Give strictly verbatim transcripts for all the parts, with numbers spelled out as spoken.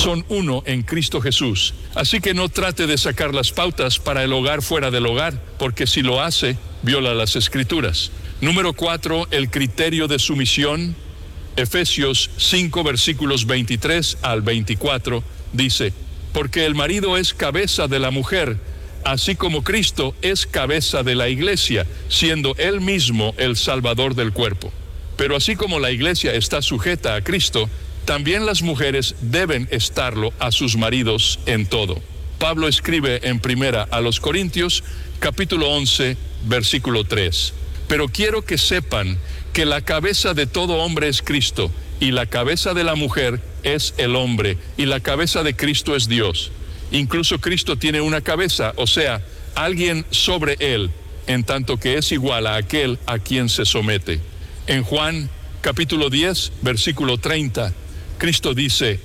son uno en Cristo Jesús. Así que no trate de sacar las pautas para el hogar fuera del hogar, porque si lo hace, viola las Escrituras. Número cuatro, el criterio de sumisión. Efesios cinco, versículos veintitrés al veinticuatro, dice: porque el marido es cabeza de la mujer, así como Cristo es cabeza de la iglesia, siendo él mismo el Salvador del cuerpo. Pero así como la iglesia está sujeta a Cristo, también las mujeres deben estarlo a sus maridos en todo. Pablo escribe en primera a los Corintios, capítulo once, versículo tres. Pero quiero que sepan que la cabeza de todo hombre es Cristo, y la cabeza de la mujer es el hombre, y la cabeza de Cristo es Dios. Incluso Cristo tiene una cabeza, o sea, alguien sobre él, en tanto que es igual a aquel a quien se somete. En Juan capítulo diez, versículo treinta, Cristo dice: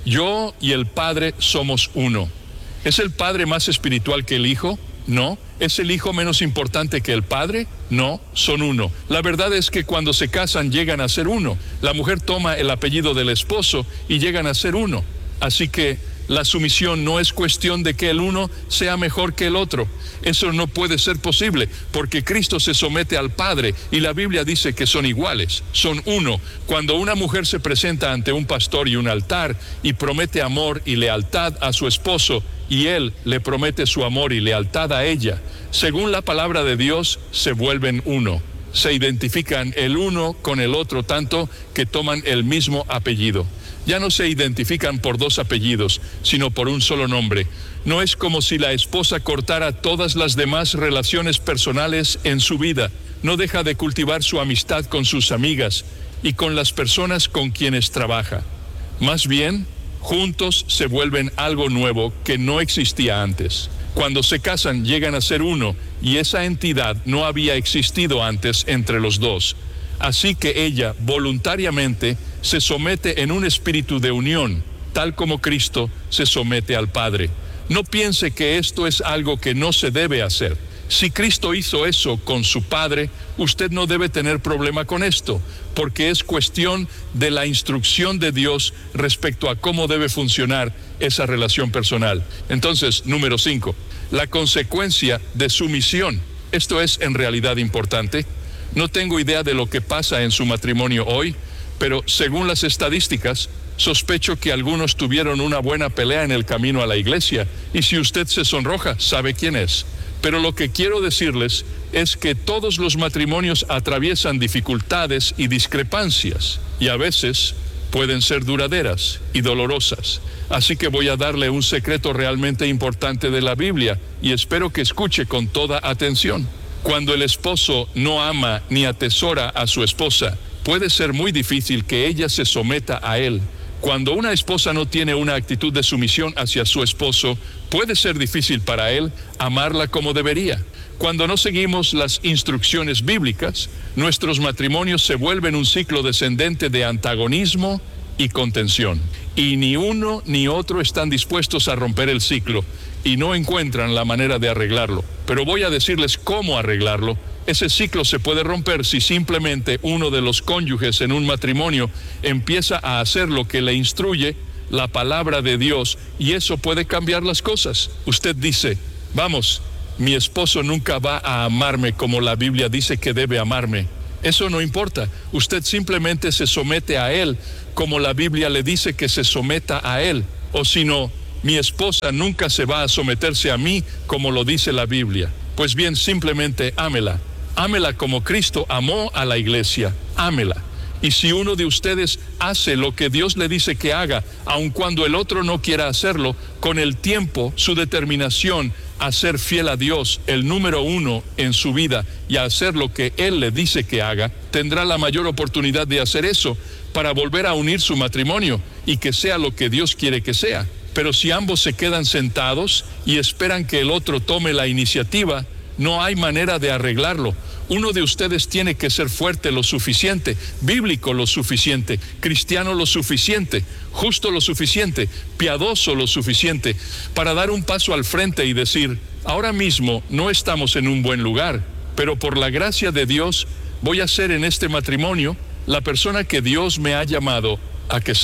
yo y el Padre somos uno. ¿Es el Padre más espiritual que el Hijo? No. ¿Es el Hijo menos importante que el Padre? No, son uno. La verdad es que cuando se casan llegan a ser uno. La mujer toma el apellido del esposo y llegan a ser uno. Así que la sumisión no es cuestión de que el uno sea mejor que el otro. Eso no puede ser posible, porque Cristo se somete al Padre y la Biblia dice que son iguales, son uno. Cuando una mujer se presenta ante un pastor y un altar y promete amor y lealtad a su esposo, y él le promete su amor y lealtad a ella, según la palabra de Dios, se vuelven uno. Se identifican el uno con el otro tanto que toman el mismo apellido. Ya no se identifican por dos apellidos, sino por un solo nombre. No es como si la esposa cortara todas las demás relaciones personales en su vida. No deja de cultivar su amistad con sus amigas y con las personas con quienes trabaja. Más bien, juntos se vuelven algo nuevo que no existía antes. Cuando se casan, llegan a ser uno, y esa entidad no había existido antes entre los dos. Así que ella voluntariamente se somete en un espíritu de unión, tal como Cristo se somete al Padre. No piense que esto es algo que no se debe hacer. Si Cristo hizo eso con su Padre, usted no debe tener problema con esto, porque es cuestión de la instrucción de Dios respecto a cómo debe funcionar esa relación personal. Entonces, número cinco, la consecuencia de sumisión. Esto es en realidad importante. No tengo idea de lo que pasa en su matrimonio hoy, pero según las estadísticas, sospecho que algunos tuvieron una buena pelea en el camino a la iglesia, y si usted se sonroja, sabe quién es. Pero lo que quiero decirles es que todos los matrimonios atraviesan dificultades y discrepancias, y a veces pueden ser duraderas y dolorosas. Así que voy a darle un secreto realmente importante de la Biblia, y espero que escuche con toda atención. Cuando el esposo no ama ni atesora a su esposa, puede ser muy difícil que ella se someta a él. Cuando una esposa no tiene una actitud de sumisión hacia su esposo, puede ser difícil para él amarla como debería. Cuando no seguimos las instrucciones bíblicas, nuestros matrimonios se vuelven un ciclo descendente de antagonismo y contención. Y ni uno ni otro están dispuestos a romper el ciclo y no encuentran la manera de arreglarlo. Pero voy a decirles cómo arreglarlo. Ese ciclo se puede romper si simplemente uno de los cónyuges en un matrimonio empieza a hacer lo que le instruye la palabra de Dios, y eso puede cambiar las cosas. Usted dice: vamos, mi esposo nunca va a amarme como la Biblia dice que debe amarme. Eso no importa. Usted simplemente se somete a él como la Biblia le dice que se someta a él. O si no, mi esposa nunca se va a someterse a mí como lo dice la Biblia. Pues bien, simplemente ámela. Ámela como Cristo amó a la iglesia. Ámela. Y si uno de ustedes hace lo que Dios le dice que haga, aun cuando el otro no quiera hacerlo, con el tiempo, su determinación a ser fiel a Dios, el número uno en su vida, y a hacer lo que Él le dice que haga, tendrá la mayor oportunidad de hacer eso para volver a unir su matrimonio y que sea lo que Dios quiere que sea. Pero si ambos se quedan sentados y esperan que el otro tome la iniciativa, no hay manera de arreglarlo. Uno de ustedes tiene que ser fuerte lo suficiente, bíblico lo suficiente, cristiano lo suficiente, justo lo suficiente, piadoso lo suficiente, para dar un paso al frente y decir: ahora mismo no estamos en un buen lugar, pero por la gracia de Dios voy a ser en este matrimonio la persona que Dios me ha llamado a que sea.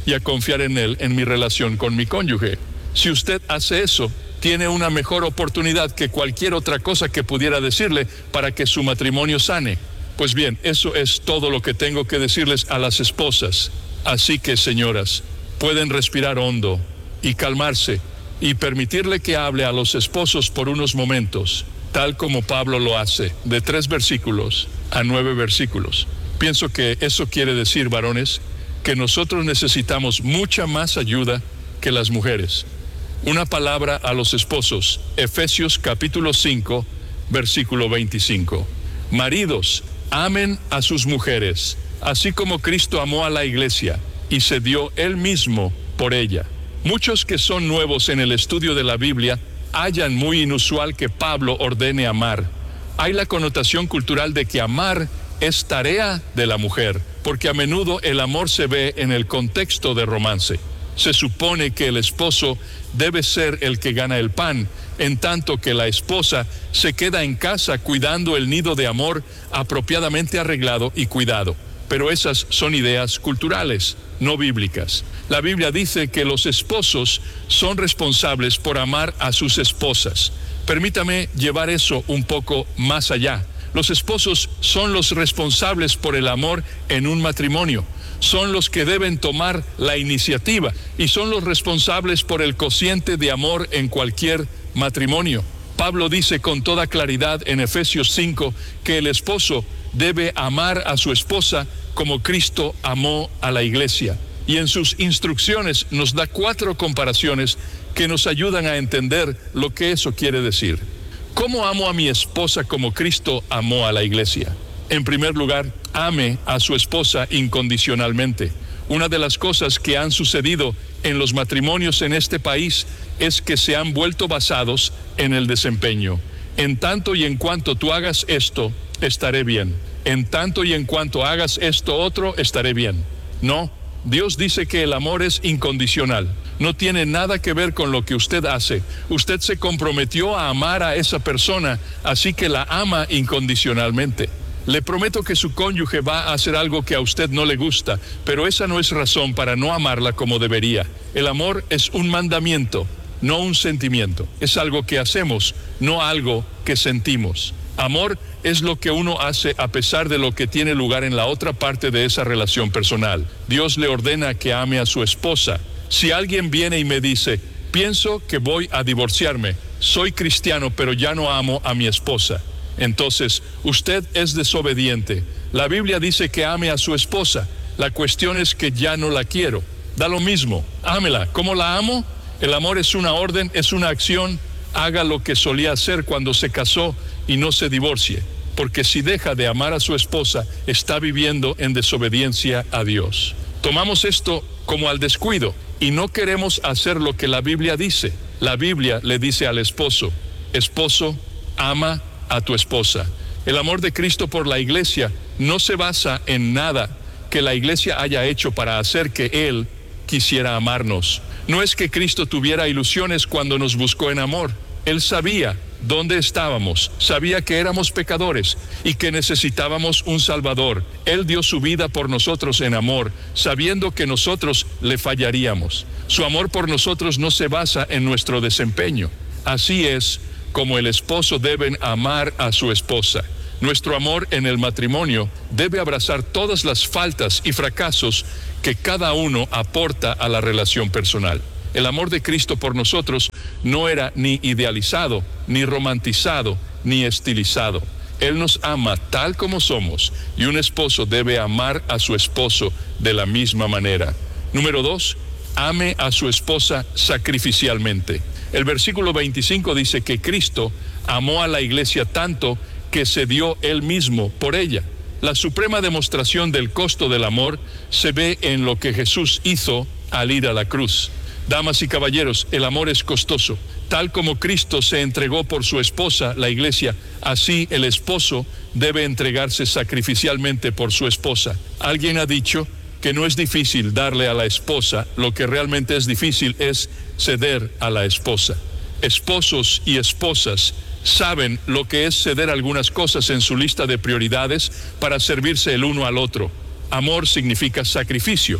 y a confiar en Él en mi relación con mi cónyuge. Si usted hace eso, tiene una mejor oportunidad que cualquier otra cosa que pudiera decirle para que su matrimonio sane. Pues bien, eso es todo lo que tengo que decirles a las esposas. Así que, señoras, pueden respirar hondo y calmarse y permitirle que hable a los esposos por unos momentos, tal como Pablo lo hace, de tres versículos a nueve versículos. Pienso que eso quiere decir, varones, que nosotros necesitamos mucha más ayuda que las mujeres. Una palabra a los esposos, Efesios capítulo cinco, versículo veinticinco. Maridos, amen a sus mujeres, así como Cristo amó a la iglesia y se dio Él mismo por ella. Muchos que son nuevos en el estudio de la Biblia hallan muy inusual que Pablo ordene amar. Hay la connotación cultural de que amar es tarea de la mujer, porque a menudo el amor se ve en el contexto de romance. Se supone que el esposo debe ser el que gana el pan, en tanto que la esposa se queda en casa cuidando el nido de amor apropiadamente arreglado y cuidado. Pero esas son ideas culturales, no bíblicas. La Biblia dice que los esposos son responsables por amar a sus esposas. Permítame llevar eso un poco más allá. Los esposos son los responsables por el amor en un matrimonio. Son los que deben tomar la iniciativa y son los responsables por el cociente de amor en cualquier matrimonio. Pablo dice con toda claridad en Efesios cinco que el esposo debe amar a su esposa como Cristo amó a la iglesia. Y en sus instrucciones nos da cuatro comparaciones que nos ayudan a entender lo que eso quiere decir. ¿Cómo amo a mi esposa como Cristo amó a la iglesia? En primer lugar, ame a su esposa incondicionalmente. Una de las cosas que han sucedido en los matrimonios en este país es que se han vuelto basados en el desempeño. En tanto y en cuanto tú hagas esto, estaré bien. En tanto y en cuanto hagas esto otro, estaré bien. No, Dios dice que el amor es incondicional. No tiene nada que ver con lo que usted hace. Usted se comprometió a amar a esa persona, así que la ama incondicionalmente. Le prometo que su cónyuge va a hacer algo que a usted no le gusta, pero esa no es razón para no amarla como debería. El amor es un mandamiento, no un sentimiento. Es algo que hacemos, no algo que sentimos. Amor es lo que uno hace a pesar de lo que tiene lugar en la otra parte de esa relación personal. Dios le ordena que ame a su esposa. Si alguien viene y me dice, pienso que voy a divorciarme, soy cristiano pero ya no amo a mi esposa, entonces usted es desobediente. La Biblia dice que ame a su esposa. La cuestión es que ya no la quiero. Da lo mismo, ámela. ¿Cómo la amo? El amor es una orden, es una acción. Haga lo que solía hacer cuando se casó y no se divorcie, porque si deja de amar a su esposa, está viviendo en desobediencia a Dios. Tomamos esto como al descuido y no queremos hacer lo que la Biblia dice. La Biblia le dice al esposo, esposo, ama a tu esposa. El amor de Cristo por la iglesia no se basa en nada que la iglesia haya hecho para hacer que Él quisiera amarnos. No es que Cristo tuviera ilusiones cuando nos buscó en amor. Él sabía dónde estábamos, sabía que éramos pecadores y que necesitábamos un Salvador. Él dio su vida por nosotros en amor, sabiendo que nosotros le fallaríamos. Su amor por nosotros no se basa en nuestro desempeño. Así es como el esposo debe amar a su esposa. Nuestro amor en el matrimonio debe abrazar todas las faltas y fracasos que cada uno aporta a la relación personal. El amor de Cristo por nosotros no era ni idealizado, ni romantizado, ni estilizado. Él nos ama tal como somos y un esposo debe amar a su esposo de la misma manera. Número dos, ame a su esposa sacrificialmente. El versículo veinticinco dice que Cristo amó a la iglesia tanto que se dio Él mismo por ella. La suprema demostración del costo del amor se ve en lo que Jesús hizo al ir a la cruz. Damas y caballeros, el amor es costoso. Tal como Cristo se entregó por su esposa, la iglesia, así el esposo debe entregarse sacrificialmente por su esposa. Alguien ha dicho que no es difícil darle a la esposa, lo que realmente es difícil es ceder a la esposa. Esposos y esposas saben lo que es ceder algunas cosas en su lista de prioridades para servirse el uno al otro. Amor significa sacrificio.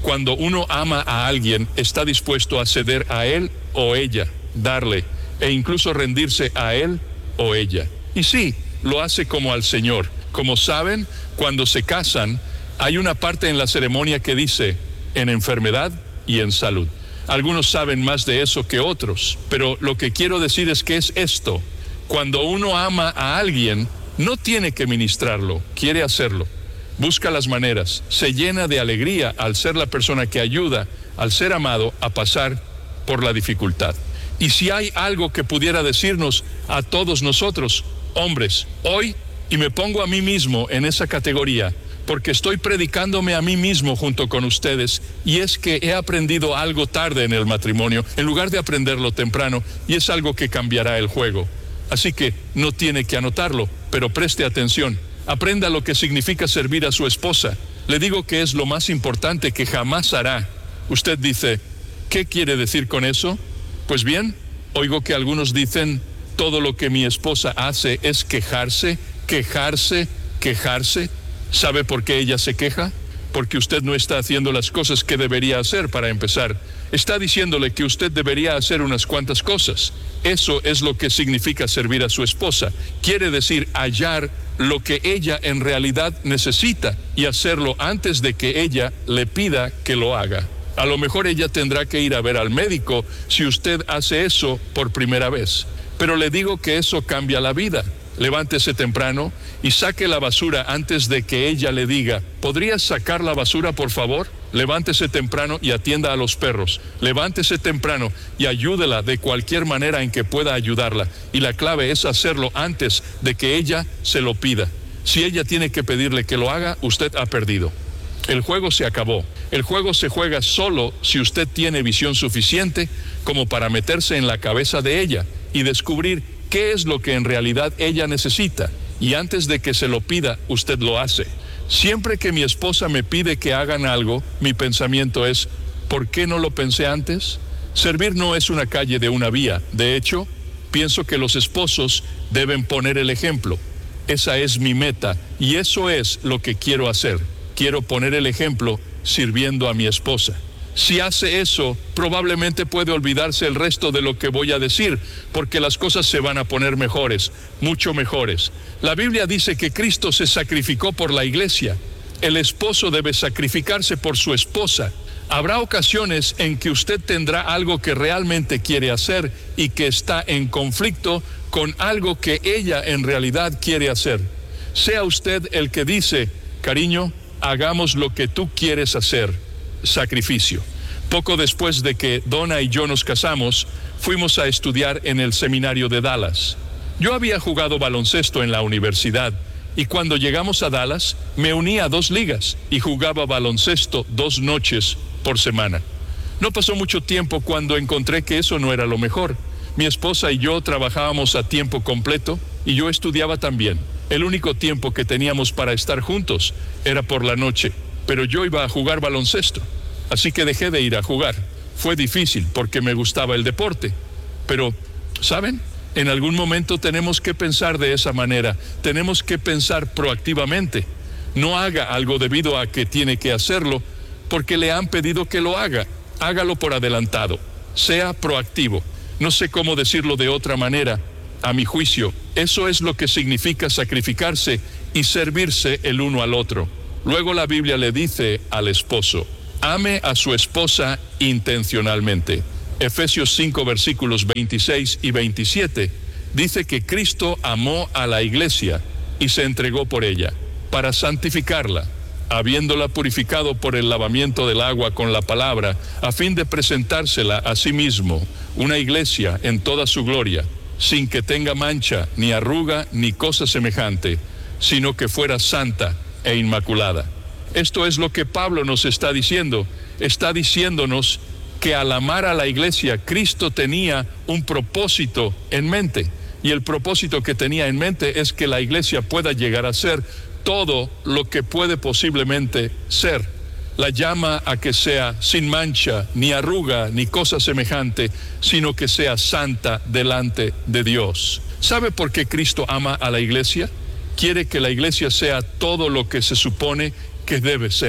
Cuando uno ama a alguien, está dispuesto a ceder a él o ella, darle, e incluso rendirse a él o ella. Y sí, lo hace como al Señor. Como saben, cuando se casan, hay una parte en la ceremonia que dice, en enfermedad y en salud. Algunos saben más de eso que otros, pero lo que quiero decir es que es esto. Cuando uno ama a alguien, no tiene que ministrarlo, quiere hacerlo. Busca las maneras, se llena de alegría al ser la persona que ayuda al ser amado a pasar por la dificultad. Y si hay algo que pudiera decirnos a todos nosotros, hombres, hoy, y me pongo a mí mismo en esa categoría, porque estoy predicándome a mí mismo junto con ustedes, y es que he aprendido algo tarde en el matrimonio, en lugar de aprenderlo temprano, y es algo que cambiará el juego. Así que no tiene que anotarlo, pero preste atención. Aprenda lo que significa servir a su esposa. Le digo que es lo más importante que jamás hará. Usted dice, ¿qué quiere decir con eso? Pues bien, oigo que algunos dicen, todo lo que mi esposa hace es quejarse, quejarse, quejarse. ¿Sabe por qué ella se queja? Porque usted no está haciendo las cosas que debería hacer para empezar. Está diciéndole que usted debería hacer unas cuantas cosas. Eso es lo que significa servir a su esposa. Quiere decir hallar lo que ella en realidad necesita y hacerlo antes de que ella le pida que lo haga. A lo mejor ella tendrá que ir a ver al médico si usted hace eso por primera vez. Pero le digo que eso cambia la vida. Levántese temprano y saque la basura antes de que ella le diga, ¿podrías sacar la basura, por favor? Levántese temprano y atienda a los perros. Levántese temprano y ayúdela de cualquier manera en que pueda ayudarla. Y la clave es hacerlo antes de que ella se lo pida. Si ella tiene que pedirle que lo haga, usted ha perdido. El juego se acabó. El juego se juega solo si usted tiene visión suficiente como para meterse en la cabeza de ella y descubrir qué es lo que en realidad ella necesita. Y antes de que se lo pida, usted lo hace. Siempre que mi esposa me pide que hagan algo, mi pensamiento es, ¿por qué no lo pensé antes? Servir no es una calle de una vía. De hecho, pienso que los esposos deben poner el ejemplo. Esa es mi meta y eso es lo que quiero hacer. Quiero poner el ejemplo sirviendo a mi esposa. Si hace eso, probablemente puede olvidarse el resto de lo que voy a decir, porque las cosas se van a poner mejores, mucho mejores. La Biblia dice que Cristo se sacrificó por la iglesia. El esposo debe sacrificarse por su esposa. Habrá ocasiones en que usted tendrá algo que realmente quiere hacer y que está en conflicto con algo que ella en realidad quiere hacer. Sea usted el que dice, cariño, hagamos lo que tú quieres hacer. Sacrificio. Poco después de que Donna y yo nos casamos, fuimos a estudiar en el seminario de Dallas. Yo había jugado baloncesto en la universidad y cuando llegamos a Dallas me uní a dos ligas y jugaba baloncesto dos noches por semana. No pasó mucho tiempo cuando encontré que eso no era lo mejor. Mi esposa y yo trabajábamos a tiempo completo y yo estudiaba también. El único tiempo que teníamos para estar juntos era por la noche. Pero yo iba a jugar baloncesto, así que dejé de ir a jugar. Fue difícil porque me gustaba el deporte, pero, ¿saben? En algún momento tenemos que pensar de esa manera, tenemos que pensar proactivamente. No haga algo debido a que tiene que hacerlo porque le han pedido que lo haga. Hágalo por adelantado, sea proactivo. No sé cómo decirlo de otra manera, a mi juicio. Eso es lo que significa sacrificarse y servirse el uno al otro. Luego la Biblia le dice al esposo, ame a su esposa intencionalmente. Efesios cinco versículos veintiséis y veintisiete dice que Cristo amó a la iglesia y se entregó por ella, para santificarla, habiéndola purificado por el lavamiento del agua con la palabra, a fin de presentársela a sí mismo, una iglesia en toda su gloria, sin que tenga mancha, ni arruga, ni cosa semejante, sino que fuera santa e inmaculada. Esto es lo que Pablo nos está diciendo. Está diciéndonos que al amar a la iglesia, Cristo tenía un propósito en mente. Y el propósito que tenía en mente es que la iglesia pueda llegar a ser todo lo que puede posiblemente ser. La llama a que sea sin mancha, ni arruga, ni cosa semejante, sino que sea santa delante de Dios. ¿Sabe por qué Cristo ama a la iglesia? Quiere que la iglesia sea todo lo que se supone que debe ser.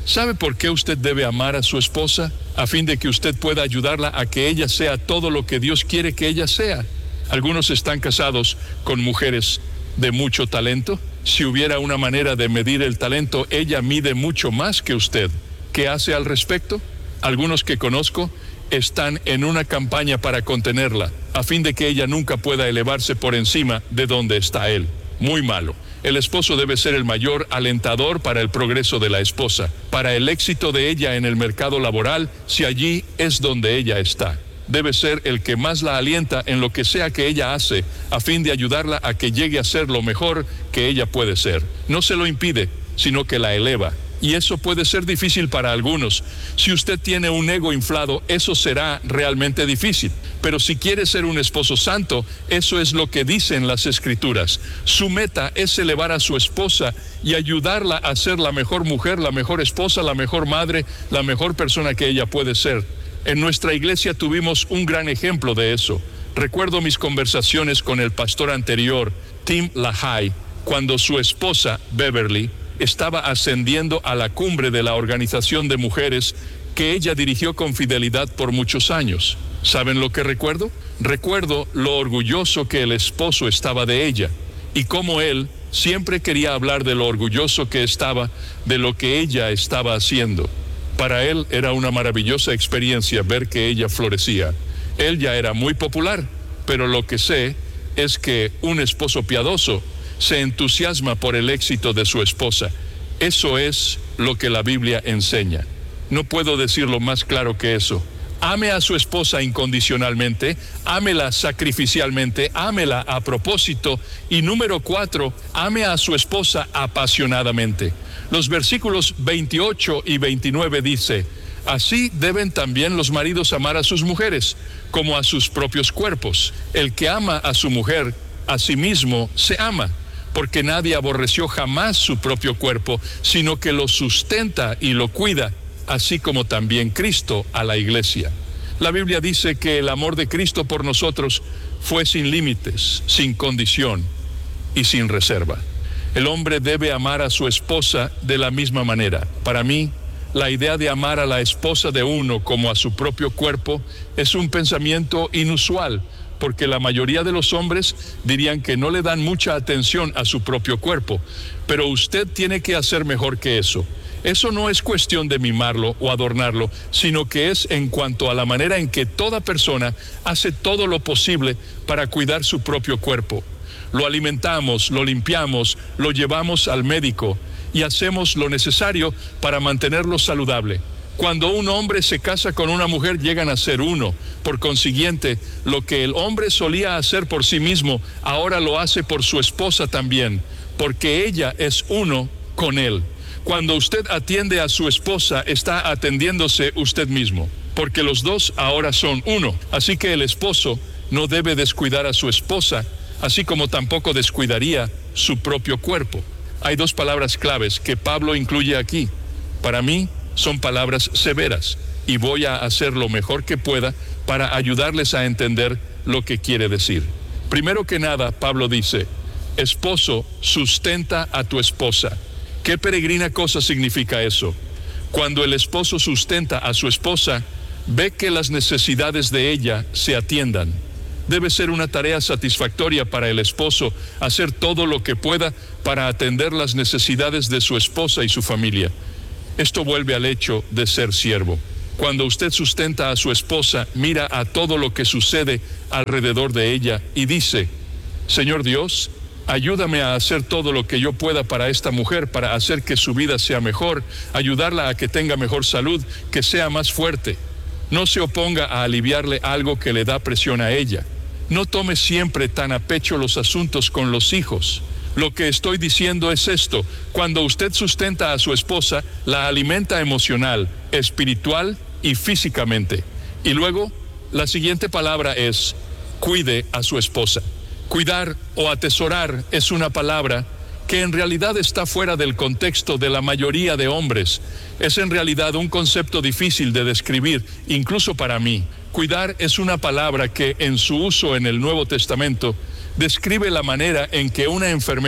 ¿Sabe por qué usted debe amar a su esposa? A fin de que usted pueda ayudarla a que ella sea todo lo que Dios quiere que ella sea. Algunos están casados con mujeres de mucho talento. Si hubiera una manera de medir el talento, ella mide mucho más que usted. ¿Qué hace al respecto? Algunos que conozco están en una campaña para contenerla, a fin de que ella nunca pueda elevarse por encima de donde está él. Muy malo. El esposo debe ser el mayor alentador para el progreso de la esposa, para el éxito de ella en el mercado laboral, si allí es donde ella está. Debe ser el que más la alienta en lo que sea que ella hace, a fin de ayudarla a que llegue a ser lo mejor que ella puede ser. No se lo impide, sino que la eleva. Y eso puede ser difícil para algunos. Si usted tiene un ego inflado, eso será realmente difícil. Pero si quiere ser un esposo santo, eso es lo que dicen las Escrituras. Su meta es elevar a su esposa y ayudarla a ser la mejor mujer, la mejor esposa, la mejor madre, la mejor persona que ella puede ser. En nuestra iglesia tuvimos un gran ejemplo de eso. Recuerdo mis conversaciones con el pastor anterior, Tim LaHaye, cuando su esposa, Beverly, estaba ascendiendo a la cumbre de la organización de mujeres que ella dirigió con fidelidad por muchos años. ¿Saben lo que recuerdo? Recuerdo lo orgulloso que el esposo estaba de ella y cómo él siempre quería hablar de lo orgulloso que estaba de lo que ella estaba haciendo. Para él era una maravillosa experiencia ver que ella florecía. Él ya era muy popular, pero lo que sé es que un esposo piadoso se entusiasma por el éxito de su esposa. Eso es lo que la Biblia enseña. No puedo decirlo más claro que eso. Ame a su esposa incondicionalmente, ámela sacrificialmente, ámela a propósito. Y número cuatro, ame a su esposa apasionadamente. Los versículos veintiocho y veintinueve dice: así deben también los maridos amar a sus mujeres, como a sus propios cuerpos. El que ama a su mujer, a sí mismo se ama, porque nadie aborreció jamás su propio cuerpo, sino que lo sustenta y lo cuida, así como también Cristo a la iglesia. La Biblia dice que el amor de Cristo por nosotros fue sin límites, sin condición y sin reserva. El hombre debe amar a su esposa de la misma manera. Para mí, la idea de amar a la esposa de uno como a su propio cuerpo es un pensamiento inusual, porque la mayoría de los hombres dirían que no le dan mucha atención a su propio cuerpo. Pero usted tiene que hacer mejor que eso. Eso no es cuestión de mimarlo o adornarlo, sino que es en cuanto a la manera en que toda persona hace todo lo posible para cuidar su propio cuerpo. Lo alimentamos, lo limpiamos, lo llevamos al médico y hacemos lo necesario para mantenerlo saludable. Cuando un hombre se casa con una mujer, llegan a ser uno. Por consiguiente, lo que el hombre solía hacer por sí mismo, ahora lo hace por su esposa también, porque ella es uno con él. Cuando usted atiende a su esposa, está atendiéndose usted mismo, porque los dos ahora son uno. Así que el esposo no debe descuidar a su esposa, así como tampoco descuidaría su propio cuerpo. Hay dos palabras claves que Pablo incluye aquí. Para mí, son palabras severas y voy a hacer lo mejor que pueda para ayudarles a entender lo que quiere decir. Primero que nada, Pablo dice: esposo, sustenta a tu esposa. ¿Qué peregrina cosa significa eso? Cuando el esposo sustenta a su esposa, ve que las necesidades de ella se atiendan. Debe ser una tarea satisfactoria para el esposo hacer todo lo que pueda para atender las necesidades de su esposa y su familia. Esto vuelve al hecho de ser siervo. Cuando usted sustenta a su esposa, mira a todo lo que sucede alrededor de ella y dice: Señor Dios, ayúdame a hacer todo lo que yo pueda para esta mujer, para hacer que su vida sea mejor, ayudarla a que tenga mejor salud, que sea más fuerte. No se oponga a aliviarle algo que le da presión a ella. No tome siempre tan a pecho los asuntos con los hijos. Lo que estoy diciendo es esto: cuando usted sustenta a su esposa, la alimenta emocional, espiritual y físicamente. Y luego, la siguiente palabra es: cuide a su esposa. Cuidar o atesorar es una palabra que en realidad está fuera del contexto de la mayoría de hombres. Es en realidad un concepto difícil de describir, incluso para mí. Cuidar es una palabra que en su uso en el Nuevo Testamento describe la manera en que una enfermera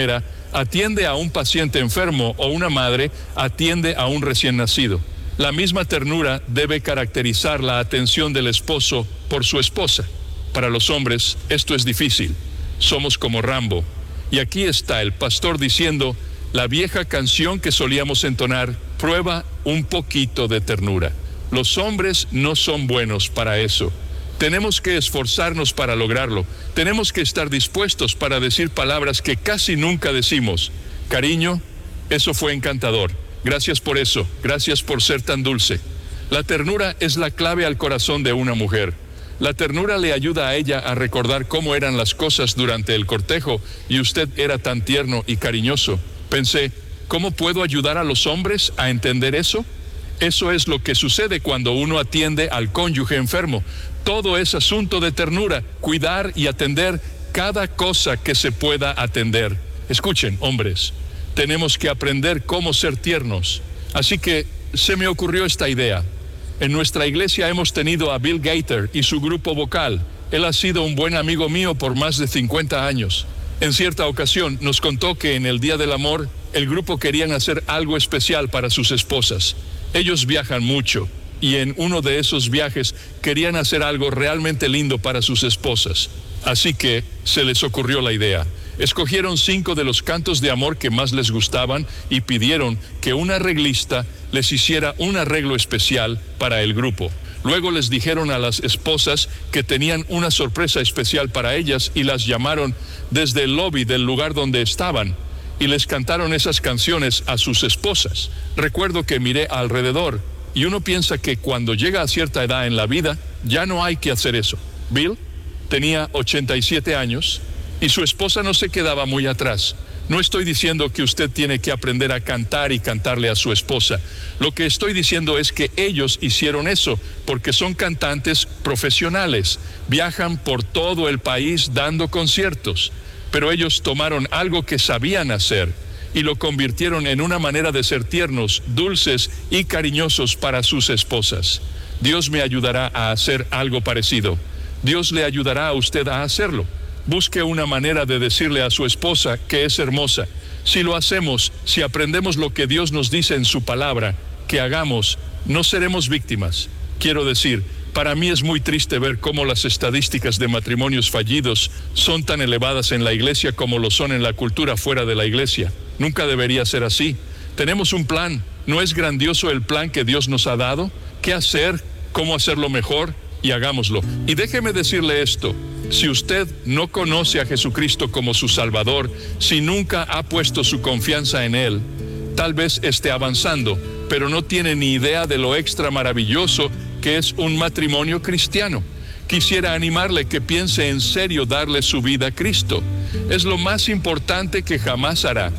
atiende a un paciente enfermo o una madre atiende a un recién nacido. La misma ternura debe caracterizar la atención del esposo por su esposa. Para los hombres esto es difícil. Somos como Rambo. Y aquí está el pastor diciendo, la vieja canción que solíamos entonar, prueba un poquito de ternura. Los hombres no son buenos para eso. Tenemos que esforzarnos para lograrlo. Tenemos que estar dispuestos para decir palabras que casi nunca decimos. Cariño, eso fue encantador. Gracias por eso. Gracias por ser tan dulce. La ternura es la clave al corazón de una mujer. La ternura le ayuda a ella a recordar cómo eran las cosas durante el cortejo y usted era tan tierno y cariñoso. Pensé, ¿cómo puedo ayudar a los hombres a entender eso? Eso es lo que sucede cuando uno atiende al cónyuge enfermo. Todo es asunto de ternura, cuidar y atender cada cosa que se pueda atender. Escuchen, hombres, tenemos que aprender cómo ser tiernos. Así que se me ocurrió esta idea. En nuestra iglesia hemos tenido a Bill Gaither y su grupo vocal. Él ha sido un buen amigo mío por más de cincuenta años. En cierta ocasión nos contó que en el Día del Amor, el grupo querían hacer algo especial para sus esposas. Ellos viajan mucho y en uno de esos viajes querían hacer algo realmente lindo para sus esposas. Así que se les ocurrió la idea. Escogieron cinco de los cantos de amor que más les gustaban y pidieron que un arreglista les hiciera un arreglo especial para el grupo. Luego les dijeron a las esposas que tenían una sorpresa especial para ellas y las llamaron desde el lobby del lugar donde estaban y les cantaron esas canciones a sus esposas. Recuerdo que miré alrededor y uno piensa que cuando llega a cierta edad en la vida ya no hay que hacer eso. Bill tenía ochenta y siete años y su esposa no se quedaba muy atrás. No estoy diciendo que usted tiene que aprender a cantar y cantarle a su esposa. Lo que estoy diciendo es que ellos hicieron eso porque son cantantes profesionales. Viajan por todo el país dando conciertos. Pero ellos tomaron algo que sabían hacer y lo convirtieron en una manera de ser tiernos, dulces y cariñosos para sus esposas. Dios me ayudará a hacer algo parecido. Dios le ayudará a usted a hacerlo. Busque una manera de decirle a su esposa que es hermosa. Si lo hacemos, si aprendemos lo que Dios nos dice en su palabra, que hagamos, no seremos víctimas. Quiero decir, para mí es muy triste ver cómo las estadísticas de matrimonios fallidos son tan elevadas en la iglesia como lo son en la cultura fuera de la iglesia. Nunca debería ser así. Tenemos un plan. ¿No es grandioso el plan que Dios nos ha dado? ¿Qué hacer? ¿Cómo hacerlo mejor? Y hagámoslo. Y déjeme decirle esto. Si usted no conoce a Jesucristo como su Salvador, si nunca ha puesto su confianza en Él, tal vez esté avanzando, pero no tiene ni idea de lo extra maravilloso que es un matrimonio cristiano. Quisiera animarle que piense en serio darle su vida a Cristo. Es lo más importante que jamás hará.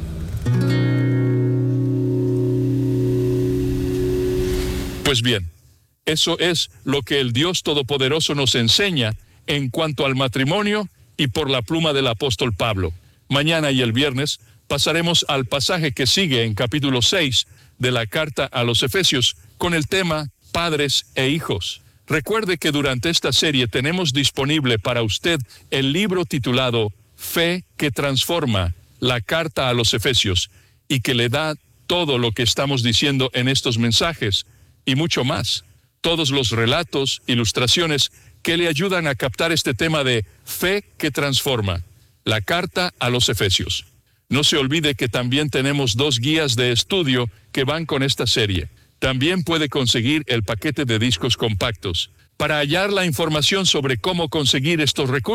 Pues bien, eso es lo que el Dios Todopoderoso nos enseña en cuanto al matrimonio y por la pluma del apóstol Pablo. Mañana y el viernes pasaremos al pasaje que sigue en capítulo seis de la carta a los Efesios con el tema Padres e Hijos. Recuerde que durante esta serie tenemos disponible para usted el libro titulado Fe que Transforma, la carta a los Efesios, y que le da todo lo que estamos diciendo en estos mensajes y mucho más. Todos los relatos, ilustraciones que le ayudan a captar este tema de fe que transforma, la carta a los Efesios. No se olvide que también tenemos dos guías de estudio que van con esta serie. También puede conseguir el paquete de discos compactos. Para hallar la información sobre cómo conseguir estos recursos,